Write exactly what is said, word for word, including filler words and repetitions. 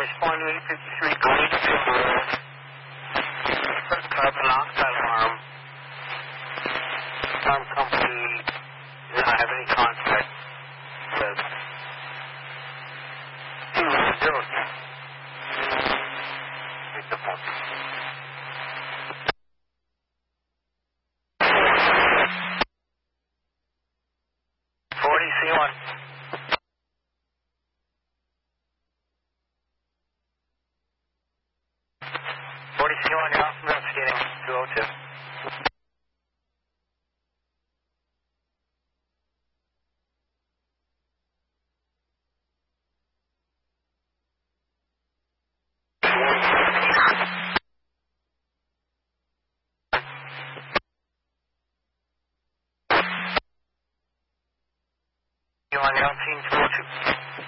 respond to eight fifty-three, going to field road. Carbon monoxide alarm. Alarm company does not have any contact with two zero two. Take the phone. forty C one. forty C one, you're off investigating two oh two. You on your own scene two oh two.